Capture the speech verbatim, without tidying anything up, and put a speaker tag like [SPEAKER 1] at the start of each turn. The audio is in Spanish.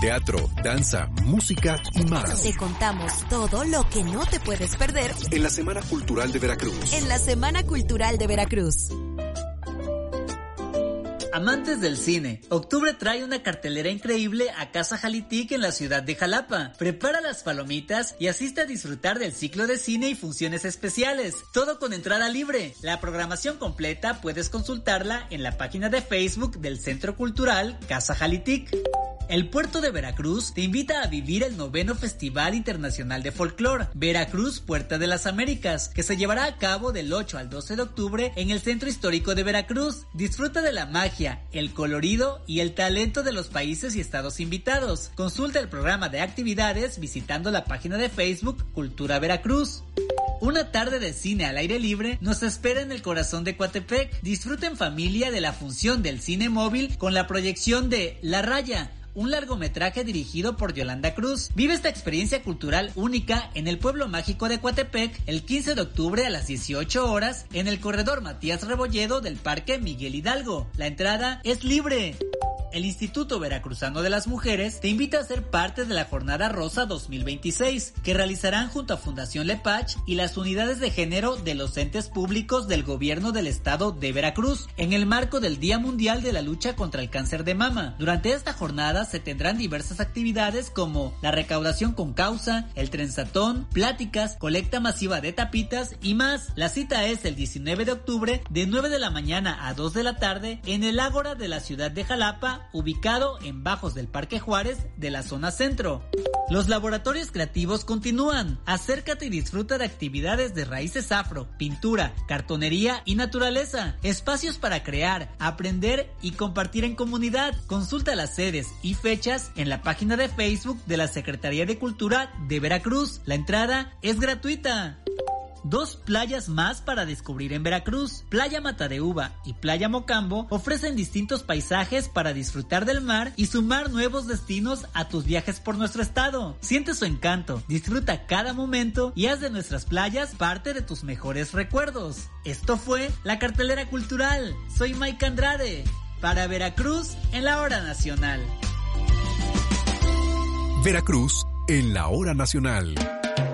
[SPEAKER 1] teatro, danza, música y más.
[SPEAKER 2] Te contamos todo lo que no te puedes perder
[SPEAKER 1] en la Semana Cultural de Veracruz.
[SPEAKER 2] En la Semana Cultural de Veracruz.
[SPEAKER 3] Amantes del cine, octubre trae una cartelera increíble a Casa Jalitic en la ciudad de Jalapa. Prepara las palomitas y asiste a disfrutar del ciclo de cine y funciones especiales, todo con entrada libre. La programación completa puedes consultarla en la página de Facebook del Centro Cultural Casa Jalitic. El puerto de Veracruz te invita a vivir el noveno Festival Internacional de Folclor, Veracruz Puerta de las Américas, que se llevará a cabo del ocho al doce de octubre en el Centro Histórico de Veracruz. Disfruta de la magia, el colorido y el talento de los países y estados invitados. Consulta el programa de actividades visitando la página de Facebook Cultura Veracruz. Una tarde de cine al aire libre nos espera en el corazón de Coatepec. Disfruta en familia de la función del cine móvil con la proyección de La Raya, un largometraje dirigido por Yolanda Cruz. Vive esta experiencia cultural única en el pueblo mágico de Coatepec el quince de octubre a las dieciocho horas en el corredor Matías Rebolledo del Parque Miguel Hidalgo. La entrada es libre. El Instituto Veracruzano de las Mujeres te invita a ser parte de la Jornada Rosa dos mil veintiséis, que realizarán junto a Fundación Lepach y las unidades de género de los entes públicos del gobierno del estado de Veracruz, en el marco del Día Mundial de la Lucha contra el Cáncer de Mama. Durante esta jornada se tendrán diversas actividades como la recaudación con causa, el trenzatón, pláticas, colecta masiva de tapitas y más. La cita es el diecinueve de octubre de nueve de la mañana a dos de la tarde en el Ágora de la ciudad de Jalapa, ubicado en bajos del Parque Juárez de la zona centro. Los laboratorios creativos continúan. Acércate y disfruta de actividades de raíces afro, pintura, cartonería y naturaleza. Espacios para crear, aprender y compartir en comunidad. Consulta las sedes y fechas en la página de Facebook de la Secretaría de Cultura de Veracruz. La entrada es gratuita. Dos playas más para descubrir en Veracruz. Playa Mata de Uva y Playa Mocambo ofrecen distintos paisajes para disfrutar del mar y sumar nuevos destinos a tus viajes por nuestro estado. Siente su encanto, disfruta cada momento y haz de nuestras playas parte de tus mejores recuerdos. Esto fue la cartelera cultural. Soy Mike Andrade, para Veracruz en la Hora Nacional.
[SPEAKER 1] Veracruz en la Hora Nacional.